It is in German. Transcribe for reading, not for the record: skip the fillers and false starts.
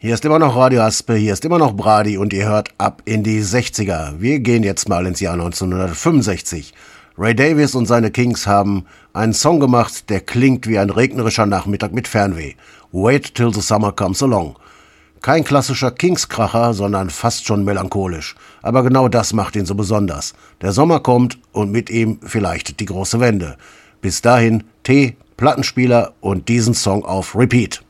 Hier ist immer noch Radio Aspe, hier ist immer noch Brady und ihr hört ab in die 60er. Wir gehen jetzt mal ins Jahr 1965. Ray Davies und seine Kings haben einen Song gemacht, der klingt wie ein regnerischer Nachmittag mit Fernweh. Wait Till the Summer Comes Along. Kein klassischer Kings-Kracher, sondern fast schon melancholisch. Aber genau das macht ihn so besonders. Der Sommer kommt und mit ihm vielleicht die große Wende. Bis dahin Tee, Plattenspieler und diesen Song auf Repeat.